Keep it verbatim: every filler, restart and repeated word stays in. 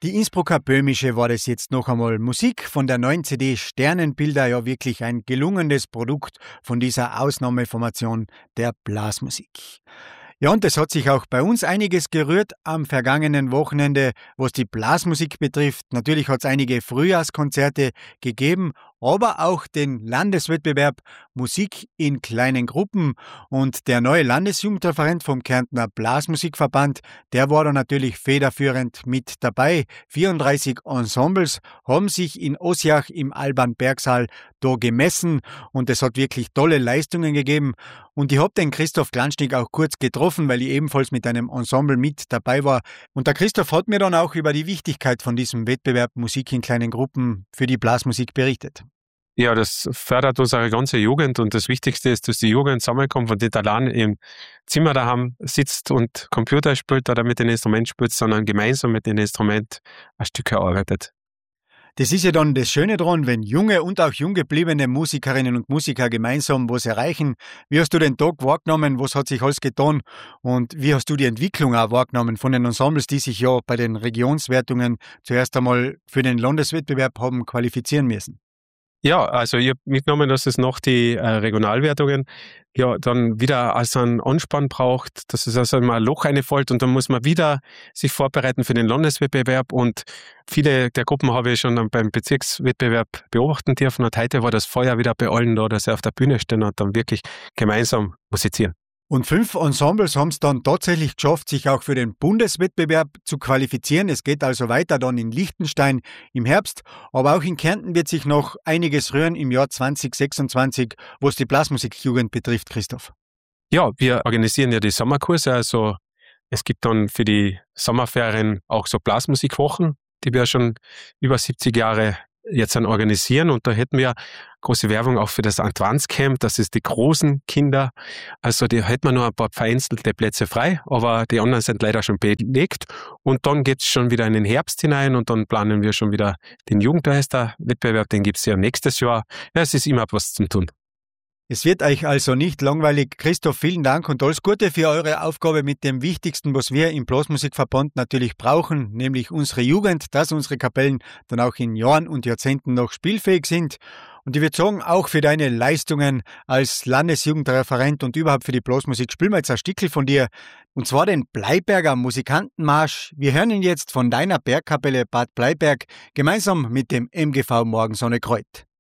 Die Innsbrucker Böhmische war das jetzt noch einmal. Musik von der neuen C D Sternenbilder, ja wirklich ein gelungenes Produkt von dieser Ausnahmeformation der Blasmusik. Ja, und es hat sich auch bei uns einiges gerührt am vergangenen Wochenende, was die Blasmusik betrifft. Natürlich hat es einige Frühjahrskonzerte gegeben, aber auch den Landeswettbewerb Musik in kleinen Gruppen. Und der neue Landesjugendreferent vom Kärntner Blasmusikverband, der war da natürlich federführend mit dabei. vierunddreißig Ensembles haben sich in Ossiach im Alban-Bergsaal da gemessen und es hat wirklich tolle Leistungen gegeben. Und ich habe den Christoph Glanschnick auch kurz getroffen, weil ich ebenfalls mit einem Ensemble mit dabei war. Und der Christoph hat mir dann auch über die Wichtigkeit von diesem Wettbewerb Musik in kleinen Gruppen für die Blasmusik berichtet. Ja, das fördert unsere ganze Jugend und das Wichtigste ist, dass die Jugend zusammenkommt und nicht allein im Zimmer daheim sitzt und Computer spielt oder mit dem Instrument spielt, sondern gemeinsam mit dem Instrument ein Stück erarbeitet. Das ist ja dann das Schöne daran, wenn junge und auch jung gebliebene Musikerinnen und Musiker gemeinsam was erreichen. Wie hast du den Tag wahrgenommen? Was hat sich alles getan? Und wie hast du die Entwicklung auch wahrgenommen von den Ensembles, die sich ja bei den Regionswertungen zuerst einmal für den Landeswettbewerb haben qualifizieren müssen? Ja, also ich habe mitgenommen, dass es noch die äh, Regionalwertungen ja dann wieder als einen Anspann braucht, dass es also immer ein Loch reinfällt und dann muss man wieder sich vorbereiten für den Landeswettbewerb und viele der Gruppen habe ich schon beim Bezirkswettbewerb beobachten dürfen und heute war das Feuer wieder bei allen da, dass sie auf der Bühne stehen und dann wirklich gemeinsam musizieren. Und fünf Ensembles haben es dann tatsächlich geschafft, sich auch für den Bundeswettbewerb zu qualifizieren. Es geht also weiter dann in Liechtenstein im Herbst. Aber auch in Kärnten wird sich noch einiges rühren im Jahr zwanzig sechsundzwanzig, was die Blasmusikjugend betrifft, Christoph. Ja, wir organisieren ja die Sommerkurse. Also es gibt dann für die Sommerferien auch so Blasmusikwochen, die wir schon über siebzig Jahre jetzt dann organisieren und da hätten wir große Werbung auch für das Advanced-Camp, das ist die großen Kinder, also da hätten wir nur ein paar vereinzelte Plätze frei, aber die anderen sind leider schon belegt und dann geht's schon wieder in den Herbst hinein und dann planen wir schon wieder den Jugendmeister-Wettbewerb, den gibt's ja nächstes Jahr. Ja, es ist immer was zum Tun. Es wird euch also nicht langweilig. Christoph, vielen Dank und alles Gute für eure Aufgabe mit dem Wichtigsten, was wir im Blasmusikverband natürlich brauchen, nämlich unsere Jugend, dass unsere Kapellen dann auch in Jahren und Jahrzehnten noch spielfähig sind. Und ich würde sagen, auch für deine Leistungen als Landesjugendreferent und überhaupt für die Blasmusik spielen wir jetzt ein Stückchen von dir. Und zwar den Bleiberger Musikantenmarsch. Wir hören ihn jetzt von deiner Bergkapelle Bad Bleiberg gemeinsam mit dem M G V Morgensonne Kreuz.